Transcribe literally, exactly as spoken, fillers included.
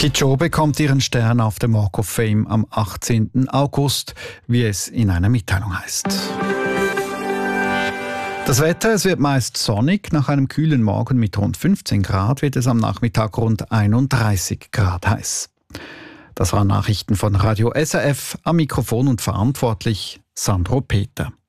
Joe bekommt ihren Stern auf dem Walk of Fame am achtzehnten August, wie es in einer Mitteilung heißt. Das Wetter, es wird meist sonnig. Nach einem kühlen Morgen mit rund fünfzehn Grad wird es am Nachmittag rund einunddreißig Grad heiß. Das waren Nachrichten von Radio S R F, am Mikrofon und verantwortlich Sandro Peter.